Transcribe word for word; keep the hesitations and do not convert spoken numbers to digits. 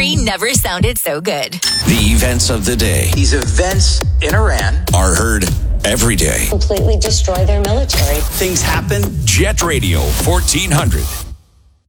three never sounded so good. The events of the day. These events in Iran are heard every day. Completely destroy their military. Things happen. Jet Radio fourteen hundred.